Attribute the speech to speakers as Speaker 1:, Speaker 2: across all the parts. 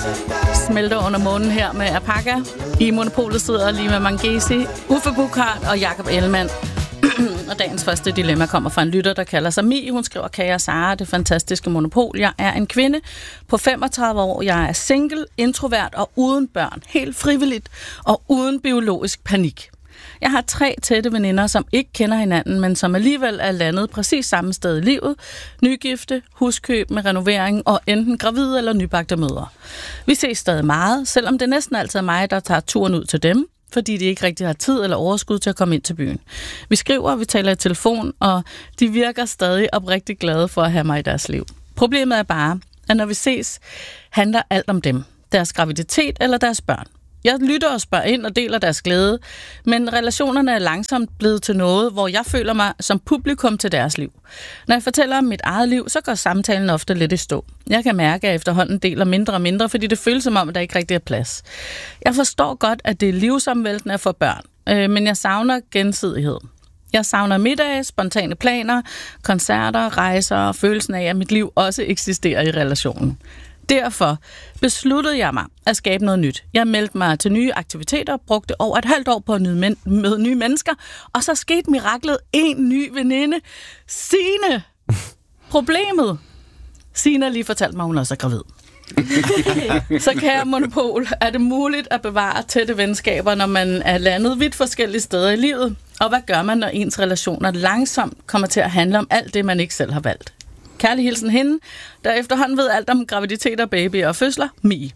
Speaker 1: Smelter under månen her med Apaka. I Monopolet sidder lige med Mangesi, Uffe Buchhardt og Jakob Ellemann. Og dagens første dilemma kommer fra en lytter, der kalder sig Mi. Hun skriver: Kære Sara, det fantastiske Monopol. Jeg er en kvinde på 35 år. Jeg er single, introvert og uden børn. Helt frivilligt og uden biologisk panik. Jeg har 3 tætte veninder, som ikke kender hinanden, men som alligevel er landet præcis samme sted i livet. Nygifte, huskøb med renovering og enten gravide eller nybagte mødre. Vi ses stadig meget, selvom det næsten altid er mig, der tager turen ud til dem, fordi de ikke rigtig har tid eller overskud til at komme ind til byen. Vi skriver, vi taler i telefon, og de virker stadig oprigtigt glade for at have mig i deres liv. Problemet er bare, at når vi ses, handler alt om dem, deres graviditet eller deres børn. Jeg lytter og spørger ind og deler deres glæde, men relationerne er langsomt blevet til noget, hvor jeg føler mig som publikum til deres liv. Når jeg fortæller om mit eget liv, så går samtalen ofte lidt i stå. Jeg kan mærke, at jeg efterhånden deler mindre og mindre, fordi det føles som om, at der ikke rigtig er plads. Jeg forstår godt, at det er livsomvæltende at få børn, men jeg savner gensidighed. Jeg savner middage, spontane planer, koncerter, rejser og følelsen af, at mit liv også eksisterer i relationen. Derfor besluttede jeg mig at skabe noget nyt. Jeg meldte mig til nye aktiviteter, brugte over et halvt år på at møde nye mennesker, og så skete miraklet: en ny veninde, Signe. Problemet: Signe har lige fortalt mig, hun også er gravid. Så kære Monopol, er det muligt at bevare tætte venskaber, når man er landet vidt forskellige steder i livet? Og hvad gør man, når ens relationer langsomt kommer til at handle om alt det, man ikke selv har valgt? Kærlig hilsen hende, der efterhånden ved alt om graviditeter, baby og fødsler, Mi.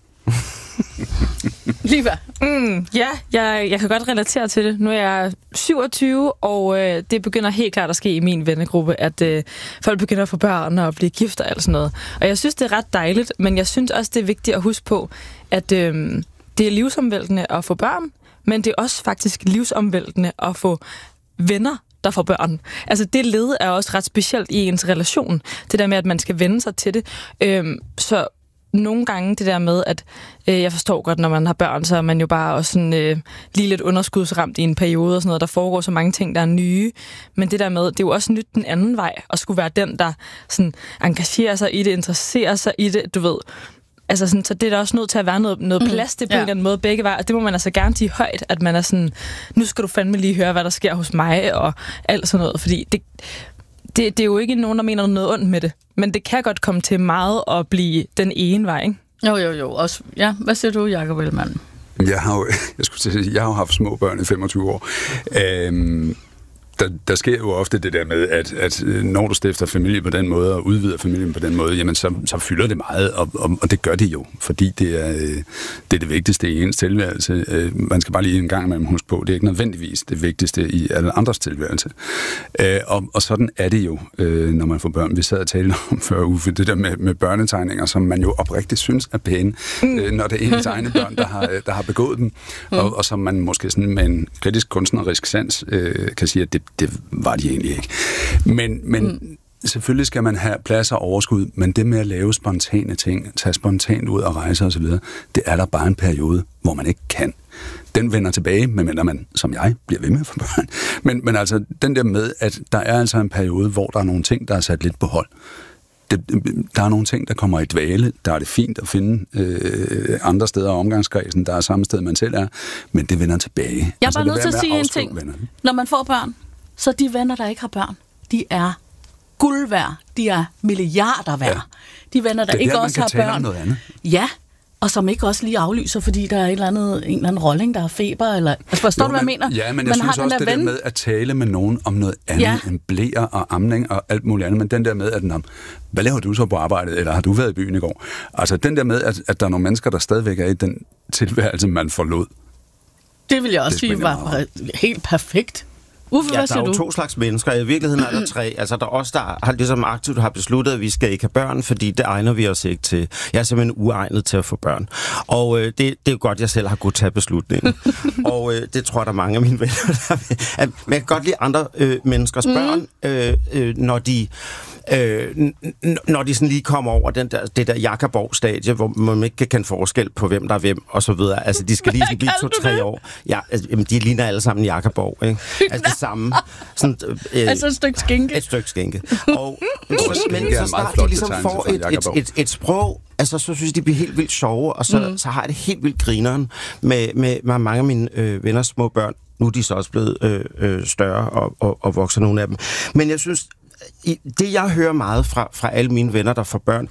Speaker 1: Liva.
Speaker 2: Ja, jeg kan godt relatere til det. Nu er jeg 27, og det begynder helt klart at ske i min vennegruppe, at folk begynder at få børn og blive gift og alt sådan noget. Og jeg synes, det er ret dejligt, men jeg synes også, det er vigtigt at huske på, at det er livsomvæltende at få børn, men det er også faktisk livsomvæltende at få venner, der får børn. Altså det led er også ret specielt i ens relation. Det der med, at man skal vende sig til det. Så nogle gange det der med, at jeg forstår godt, når man har børn, så er man jo bare også sådan, lige lidt underskudsramt i en periode og sådan noget. Der foregår så mange ting, der er nye. Men det der med, det er jo også nyt den anden vej, at skulle være den, der sådan engagerer sig i det, interesserer sig i det, du ved. Altså sådan, så det er der også nødt til at være noget plads til på en eller anden måde begge veje. Og det må man altså gerne sige højt, at man er sådan, nu skal du fandme lige høre, hvad der sker hos mig og alt sådan noget. Fordi det er jo ikke nogen, der mener noget ondt med det. Men det kan godt komme til meget at blive den ene vej, ikke?
Speaker 1: Jo. Også, ja. Hvad siger du, Jakob Ellemann?
Speaker 3: Jeg har jo haft små børn i 25 år. Der sker jo ofte det der med, at når du stifter familie på den måde, og udvider familien på den måde, jamen så fylder det meget, og det gør det jo, fordi det er det vigtigste i ens tilværelse. Man skal bare lige en gang imellem huske på, det er ikke nødvendigvis det vigtigste i alle andres tilværelse. Og sådan er det jo, når man får børn. Vi sad og talte om før, Uffe, det der med børnetegninger, som man jo oprigtigt synes er pæne, når det er ens egne børn, der har begået dem, og som man måske sådan med en kritisk kunstnerisk sans kan sige, at det var de egentlig ikke. Men selvfølgelig skal man have plads og overskud, men det med at lave spontane ting, tage spontant ud og rejse osv., det er der bare en periode, hvor man ikke kan. Den vender tilbage, medmindre man, som jeg, bliver ved med at få børn. Men altså, den der med, at der er altså en periode, hvor der er nogle ting, der er sat lidt på hold. Der er nogle ting, der kommer i dvale. Der er det fint at finde andre steder af omgangskredsen, der er samme sted, man selv er, men det vender tilbage.
Speaker 1: Jeg er bare nødt til at sige en ting. Når man får børn, så de venner, der ikke har børn, de er guld værd. De er milliarder værd. Ja. De venner, der ikke også har børn.
Speaker 3: Noget andet.
Speaker 1: Ja, og som ikke også lige aflyser, fordi der er en eller anden rolling, der har feber, eller... Altså, forstår du, hvad jeg mener?
Speaker 3: Ja, men jeg synes også, det der med at tale med nogen om noget andet end blæer og amning og alt muligt andet, men den der med, at hvad laver du så på arbejdet, eller har du været i byen i går? Altså, den der med, at der er nogle mennesker, der stadigvæk er i den tilværelse, man forlod.
Speaker 1: Det vil jeg også sige var helt perfekt. Uffe,
Speaker 4: ja, der er jo 2 slags mennesker. I virkeligheden er der 3. Altså, der er os, der har ligesom aktivt har besluttet, at vi skal ikke have børn, fordi det egner vi os ikke til. Jeg er simpelthen uegnet til at få børn. Og det er jo godt, jeg selv har kunnet tage beslutningen. Og det tror jeg, der er mange af mine venner, der vil. Men jeg kan godt lide andre menneskers børn, når de sådan lige kommer over det der Jakobborg-stadie, hvor man ikke kan kende forskel på, hvem der er hvem, og så videre. Altså, de skal lige blive 2-3 år. Ja, altså, de ligner alle sammen Jakobborg, ikke? Altså, samme. Sådan,
Speaker 1: altså et stykke skænke.
Speaker 4: Et stykke skænke. Og men så snart de ligesom får et sprog, altså så synes de bliver helt vildt sjove, og så har jeg det helt vildt grineren med mange af mine venners små børn. Nu er de så også blevet større og vokser, nogle af dem. Men jeg synes, det jeg hører meget fra alle mine venner, der får børn,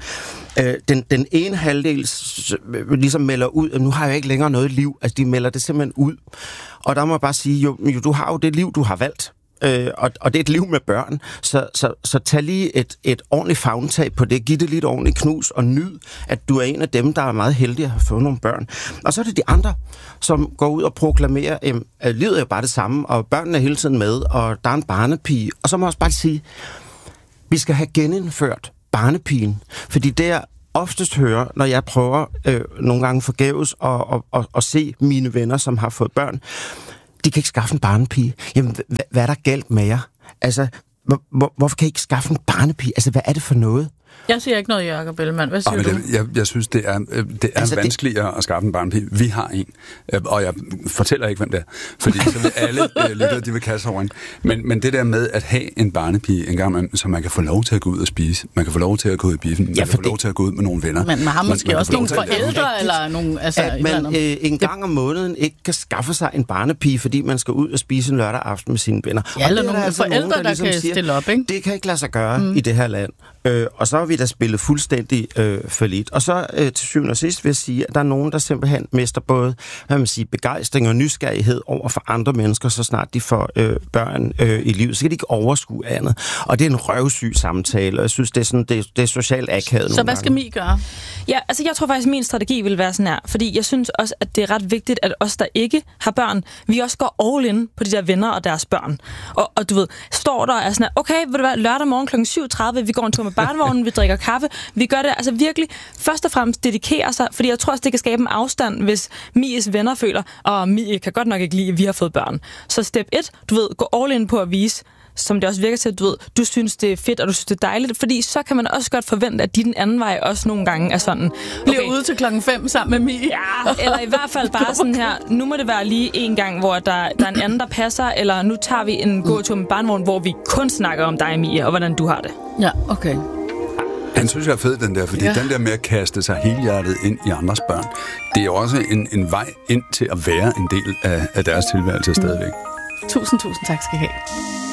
Speaker 4: den ene halvdel ligesom melder ud, at nu har jeg ikke længere noget liv. Altså de melder det simpelthen ud. Og der må jeg bare sige, jo, du har jo det liv, du har valgt. Og det er et liv med børn, så tag lige et ordentligt favntag på det, giv det lidt ordentligt knus og nyd, at du er en af dem, der er meget heldig at have fået nogle børn. Og så er det de andre, som går ud og proklamerer, at livet er jo bare det samme, og børnene er hele tiden med, og der er en barnepige. Og så må jeg også bare sige, vi skal have genindført barnepigen, fordi det er oftest hører, når jeg prøver nogle gange forgæves at se mine venner, som har fået børn, de kan ikke skaffe en barnepige. Jamen, hvad er der galt med jer? Altså, hvorfor kan I ikke skaffe en barnepige? Altså, hvad er det for noget?
Speaker 1: Jeg siger ikke noget, Jacob Ellemann. Hvad siger du?
Speaker 3: Jeg synes, det er altså, vanskeligere at skaffe en barnepige. Vi har en, og jeg fortæller ikke, hvem det er, fordi så vil alle lyttere, de vil kaste over en. Men det der med at have en barnepige en gang, så man kan få lov til at gå ud og spise, man kan få lov til at gå ud i biffen, man kan få lov til at gå ud med nogle venner.
Speaker 1: Men man har måske også nogle forældre, eller nogle... Altså,
Speaker 4: at man en gang om måneden ikke kan skaffe sig en barnepige, fordi man skal ud og spise en lørdag aften med sine venner.
Speaker 1: Ja, eller nogle forældre, der ligesom kan stille op, ikke?
Speaker 4: Det kan ikke lade sig gøre i det her land. Og så har vi da spillet fuldstændig fallit. Og så til syvende og sidst vil jeg sige, at der er nogen, der simpelthen mister både begejstring og nysgerrighed over for andre mennesker, så snart de får børn i livet. Så kan de ikke overskue andet. Og det er en røvsyg samtale, og jeg synes, det er, sådan, det er socialt akavet.
Speaker 1: Så hvad skal Mi gøre?
Speaker 2: Ja, altså jeg tror faktisk, at min strategi vil være sådan her, fordi jeg synes også, at det er ret vigtigt, at os, der ikke har børn, vi også går all in på de der venner og deres børn. Og du ved, står der og er sådan her, okay, vil det være lørdag morgen kl. 7.30, vi går en tur med barnevognen, vi drikker kaffe, vi gør det altså virkelig først og fremmest dedikere sig, fordi jeg tror også, det kan skabe en afstand, hvis Mies venner føler, og Mi kan godt nok ikke lide, at vi har fået børn. Så step 1, du ved, gå all in på at vise, som det også virker til, at du synes, det er fedt, og du synes, det er dejligt, fordi så kan man også godt forvente, at de den anden vej også nogle gange er sådan.
Speaker 1: Okay. Bliver ude til 5:00 sammen med Mi.
Speaker 2: Ja, eller i hvert fald bare sådan her, nu må det være lige en gang, hvor der er en anden, der passer, eller nu tager vi en gåtur med barnevogn, hvor vi kun snakker om dig, Mia, og hvordan du har det.
Speaker 1: Ja, okay.
Speaker 3: Han synes, jeg er fed, den der, fordi den der med at kaste sig helhjertet ind i andres børn, det er jo også en vej ind til at være en del af deres tilværelse stadigvæk.
Speaker 1: Tusind tak skal I have.